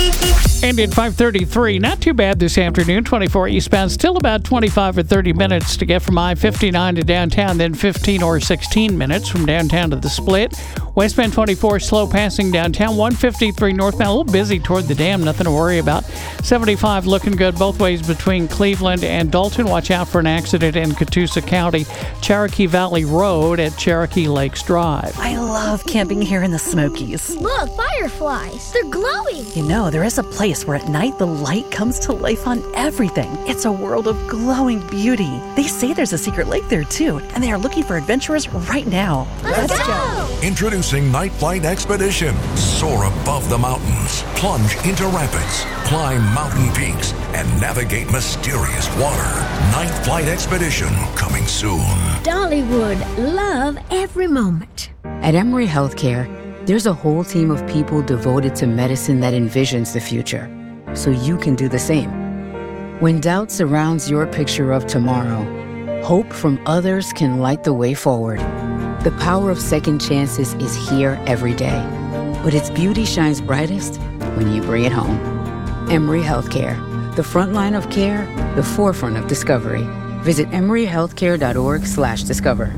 And at 5:33, not too bad this afternoon. 24 eastbound, still about 25 or 30 minutes to get from I-59 to downtown, then 15 or 16 minutes from downtown to the Split. Westbound 24, slow passing downtown. 153 northbound, a little busy toward the dam, nothing to worry about. 75 looking good both ways between Cleveland and Dalton. Watch out for an accident in Catoosa County. Cherokee Valley Road at Cherokee Lakes Drive. I love camping here in the Smokies. Look, fireflies. They're glowing. You know, there is a place where at night the light comes to life on everything. It's a world of glowing beauty. They say there's a secret lake there too, and they are looking for adventurers right now. Let's go! Introducing Night Flight Expedition. Soar above the mountains, plunge into rapids, climb mountain peaks, and navigate mysterious water. Night Flight Expedition, coming soon. Dollywood, love every moment. At Emory Healthcare, there's a whole team of people devoted to medicine that envisions the future, so you can do the same. When doubt surrounds your picture of tomorrow, hope from others can light the way forward. The power of second chances is here every day, but its beauty shines brightest when you bring it home. Emory Healthcare, the front line of care, the forefront of discovery. Visit emoryhealthcare.org/discover.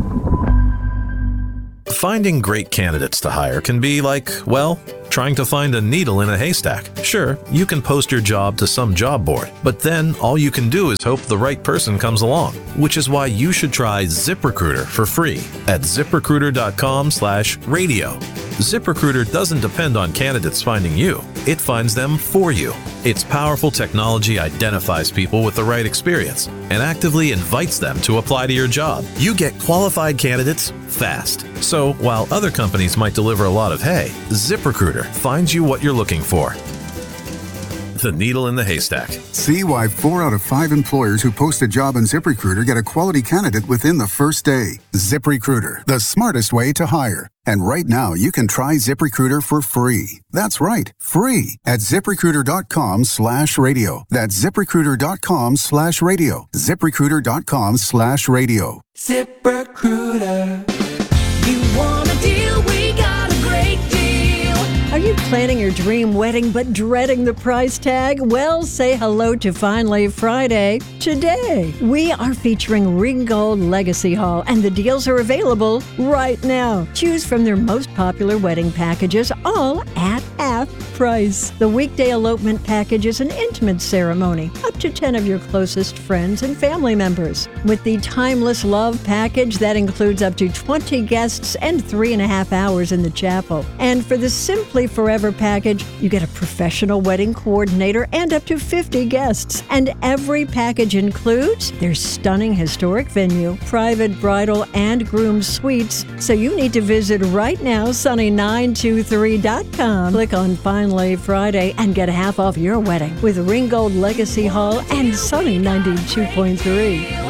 Finding great candidates to hire can be like, well, trying to find a needle in a haystack. Sure, you can post your job to some job board, but then all you can do is hope the right person comes along, which is why you should try ZipRecruiter for free at ZipRecruiter.com/radio. ZipRecruiter doesn't depend on candidates finding you. It finds them for you. Its powerful technology identifies people with the right experience and actively invites them to apply to your job. You get qualified candidates fast. So while other companies might deliver a lot of hay, ZipRecruiter finds you what you're looking for. The needle in the haystack. See why 4 out of 5 employers who post a job on ZipRecruiter get a quality candidate within the first day. ZipRecruiter, the smartest way to hire. And right now, you can try ZipRecruiter for free. That's right, free at ZipRecruiter.com/radio. That's ZipRecruiter.com/radio. ZipRecruiter.com/radio. ZipRecruiter. You want a deal? We got a great deal. Are you planning your dream wedding but dreading the price tag? Well, say hello to Finally Friday today. We are featuring Ringgold Legacy Hall, and the deals are available right now. Choose from their most popular wedding packages, all at half price. The weekday elopement package is an intimate ceremony, up to 10 of your closest friends and family members. With the Timeless Love package, that includes up to 20 guests and 3.5 hours in the chapel. And for the Simply Forever package, you get a professional wedding coordinator and up to 50 guests. And every package includes their stunning historic venue, private bridal and groom suites. So you need to visit right now, sunny923.com. Click on Finally Friday and get half off your wedding with Ringgold Legacy Hall and Sunny 92.3.